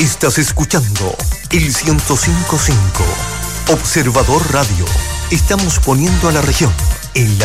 Estás escuchando el 105.5. Observador Radio. Estamos poniendo a la región en la